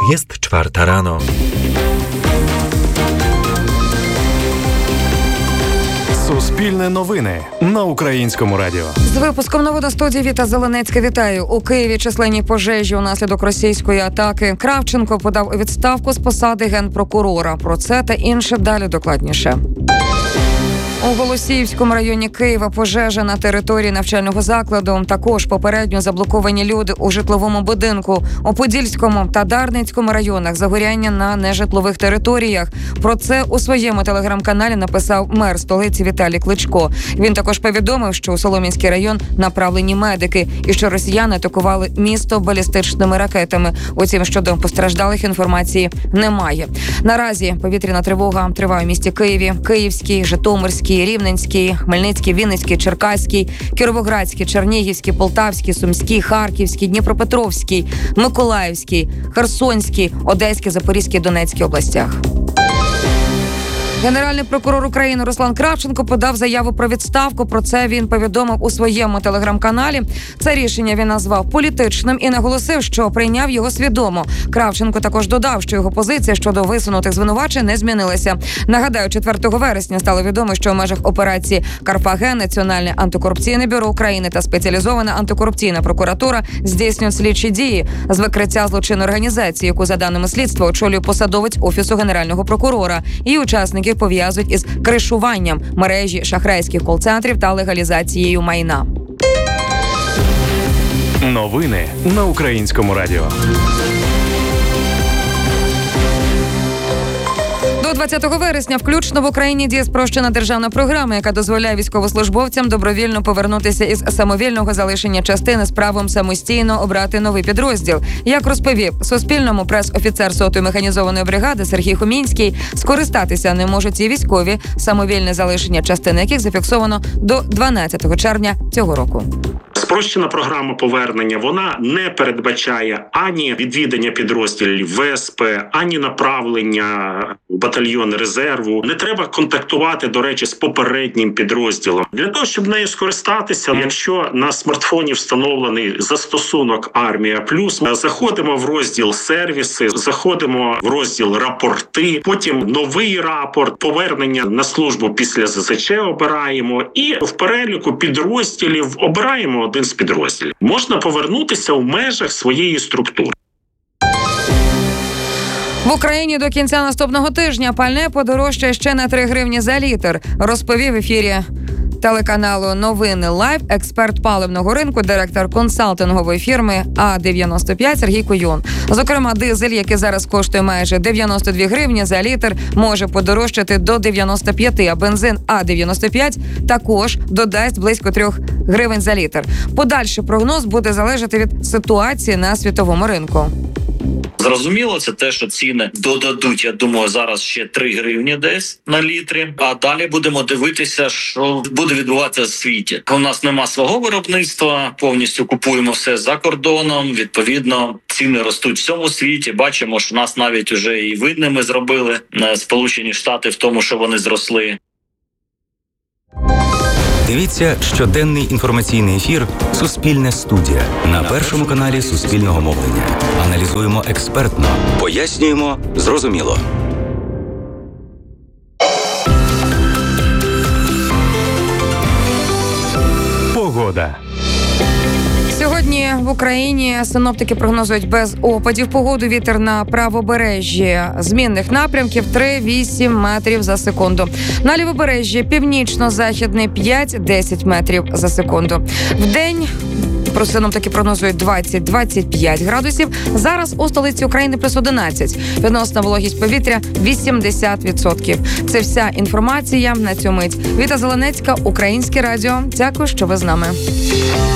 Jest 4 rano. Суспільне новини на Українському радіо. З випуском новин на студії Віта Зеленецька. Вітаю. У Києві численні пожежі унаслідок російської атаки. Кравченко подав у відставку з посади генпрокурора. Про це та інше далі докладніше. У Голосіївському районі Києва пожежа на території навчального закладу. Також попередньо заблоковані люди у житловому будинку. У Подільському та Дарницькому районах загоряння на нежитлових територіях. Про це у своєму телеграм-каналі написав мер столиці Віталій Кличко. Він також повідомив, що у Солом'янський район направлені медики і що росіяни атакували місто балістичними ракетами. Утім, щодо постраждалих інформації немає. Наразі повітряна тривога триває в місті Києві, Київський, Житомирський, Рівненський, Хмельницький, Вінницький, Черкаський, Кіровоградський, Чернігівський, Полтавський, Сумський, Харківський, Дніпропетровський, Миколаївський, Херсонський, Одеський, Запорізький, Донецький областях. Генеральний прокурор України Руслан Кравченко подав заяву про відставку. Про це він повідомив у своєму телеграм-каналі. Це рішення він назвав політичним і наголосив, що прийняв його свідомо. Кравченко також додав, що його позиція щодо висунутих звинувачень не змінилася. Нагадаю, 4 вересня стало відомо, що в межах операції «Карфаген» Національне антикорупційне бюро України та спеціалізована антикорупційна прокуратура здійснюють слідчі дії з викриття злочинної організації, яку, за даними слідства, очолює посадовець Офісу Генерального прокурора. І учасники пов'язують із кришуванням мережі шахрайських кол-центрів та легалізацією майна. Новини на Українському радіо. До 20 вересня включно в Україні діє спрощена державна програма, яка дозволяє військовослужбовцям добровільно повернутися із самовільного залишення частини з правом самостійно обрати новий підрозділ. Як розповів Суспільному прес-офіцер 100-ї механізованої бригади Сергій Хумінський, скористатися не можуть і військові, самовільне залишення частини яких зафіксовано до 12 червня цього року. Спрощена програма повернення, вона не передбачає ані відвідання підрозділів ВСП, ані направлення в батальйон резерву. Не треба контактувати, до речі, з попереднім підрозділом. Для того, щоб нею скористатися, якщо на смартфоні встановлений застосунок «Армія Плюс», заходимо в розділ «Сервіси», заходимо в розділ «Рапорти», потім новий рапорт, повернення на службу після ЗСЧ обираємо і в переліку підрозділів обираємо один з підрозділів. Можна повернутися в межах своєї структури. В Україні до кінця наступного тижня пальне подорожчає ще на 3 гривні за літр, розповів в ефірі телеканалу «Новини Лайв» експерт паливного ринку, директор консалтингової фірми А-95 Сергій Куйон. Зокрема, дизель, який зараз коштує майже 92 гривні за літр, може подорожчати до 95, а бензин А-95 також додасть близько 3 гривень за літр. Подальший прогноз буде залежати від ситуації на світовому ринку. Зрозуміло, це те, що ціни додадуть, я думаю, зараз ще 3 гривні десь на літрі. А далі будемо дивитися, що буде відбуватися в світі. У нас нема свого виробництва, повністю купуємо все за кордоном. Відповідно, ціни ростуть в всьому світі. Бачимо, що нас навіть уже і видними зробили Сполучені Штати в тому, що вони зросли. Дивіться щоденний інформаційний ефір «Суспільне студія» на Першому каналі Суспільного мовлення. Аналізуємо експертно, пояснюємо зрозуміло. Погода. Сьогодні в Україні синоптики прогнозують без опадів погоду. Вітер на правобережжі змінних напрямків 3-8 метрів за секунду. На лівобережжі північно-західний 5-10 метрів за секунду. Вдень синоптики прогнозують 20-25 градусів. Зараз у столиці України плюс 11. Відносна вологість повітря 80%. Це вся інформація на цю мить. Віта Зеленецька, Українське радіо. Дякую, що ви з нами.